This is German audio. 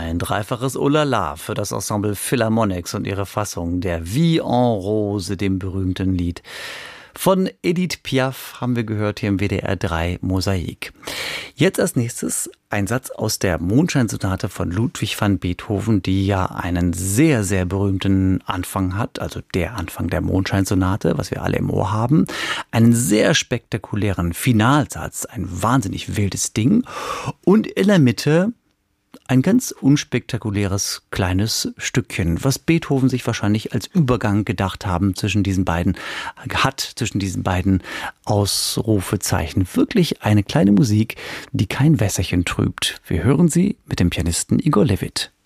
Ein dreifaches Olala für das Ensemble Philharmonics und ihre Fassung der Vie en Rose, dem berühmten Lied. Von Edith Piaf haben wir gehört hier im WDR 3 Mosaik. Jetzt als nächstes ein Satz aus der Mondscheinsonate von Ludwig van Beethoven, die ja einen sehr, sehr berühmten Anfang hat, also der Anfang der Mondscheinsonate, was wir alle im Ohr haben. Einen sehr spektakulären Finalsatz, ein wahnsinnig wildes Ding. Und in der Mitte ein ganz unspektakuläres kleines Stückchen, was Beethoven sich wahrscheinlich als Übergang gedacht zwischen diesen beiden Ausrufezeichen. Wirklich eine kleine Musik, die kein Wässerchen trübt. Wir hören sie mit dem Pianisten Igor Levit.